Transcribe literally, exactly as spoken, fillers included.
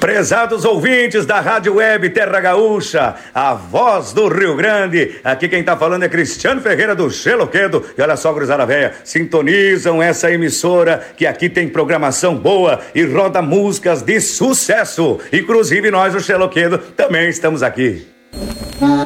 Prezados ouvintes da Rádio Web Terra Gaúcha, a voz do Rio Grande, aqui quem tá falando é Cristiano Ferreira do Xeloquedo. E olha só, gurizada véia, sintonizam essa emissora que aqui tem programação boa e roda músicas de sucesso. Inclusive nós, o Xeloquedo, também estamos aqui.